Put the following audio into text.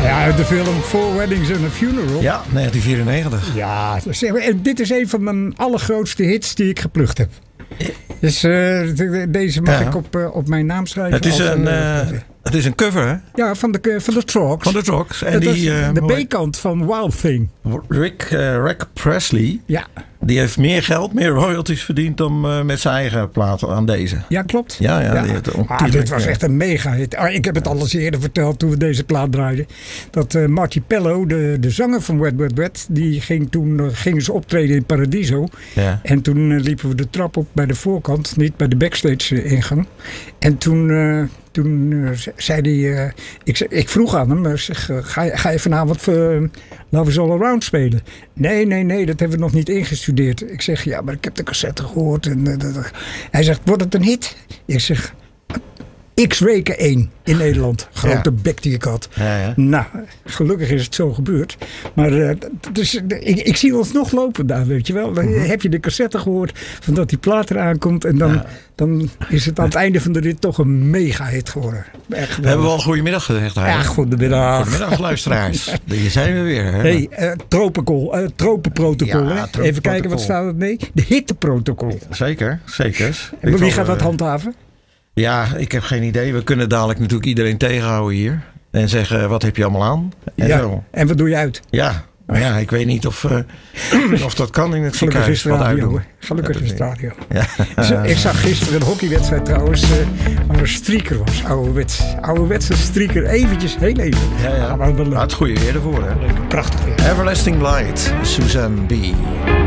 Ja, de film Four Weddings and a Funeral. Ja, 1994. Ja, dit is een van mijn allergrootste hits die ik geplukt heb. Dus deze mag ik op mijn naam schrijven. Het is een cover, hè? Ja, van de Trogs. Van de Trogs. En de B-kant van Wild Thing. Rick Presley. Ja. Die heeft meer geld, meer royalties verdiend dan met zijn eigen platen aan deze. Ja, klopt. Ja. Dit was echt een mega hit. Ik heb het al eens eerder verteld toen we deze plaat draaiden. Dat Marty Pello, de zanger van Wet Wet Wet, die gingen ze optreden in Paradiso. Ja. En toen liepen we de trap op bij de voorkant, niet bij de backstage ingang. En toen zei hij, ik vroeg aan hem, ga je vanavond Love is All Around spelen? Nee, dat hebben we nog niet ingestudeerd. Ik zeg, ja, maar ik heb de cassette gehoord. Hij zegt, wordt het een hit? Ik zeg, X-weken 1 in Nederland. Grote bek die ik had. Ja. Nou, gelukkig is het zo gebeurd. Maar dus, ik zie ons nog lopen daar, weet je wel. Dan heb je de cassette gehoord van dat die plaat eraan komt. En dan is het aan het einde van de rit toch een mega hit geworden. Hebben we al goedemiddag gezegd? Ja, goedemiddag. Goedemiddag, luisteraars. Hier zijn we weer. Hè? Hey, tropenprotocol. Ja, even kijken, wat staat er mee? De hitteprotocol. Zeker. En wie gaat dat handhaven? Ja, ik heb geen idee. We kunnen dadelijk natuurlijk iedereen tegenhouden hier. En zeggen, wat heb je allemaal aan? En wat doe je uit? Ja, maar ja, ik weet niet of dat kan in het ziekenhuis. Gelukkig is het radio. Ja. Ik zag gisteren een hockeywedstrijd trouwens, waar een strieker was. Ouderwetse strieker. Eventjes, heel even. Ja. Maar het goede weer ervoor, hè? Prachtig weer. Everlasting Light, Suzanne B.